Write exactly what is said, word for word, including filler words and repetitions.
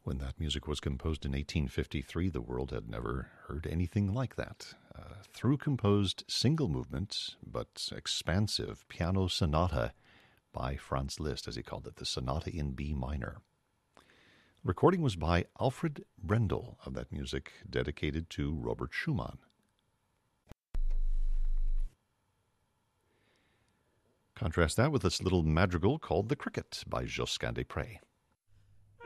When that music was composed in eighteen fifty-three, the world had never heard anything like that. Uh, through composed single movement, but expansive piano sonata by Franz Liszt, as he called it, the Sonata in B minor. Recording was by Alfred Brendel of that music, dedicated to Robert Schumann. Contrast that with this little madrigal called The Cricket by Josquin des Prez.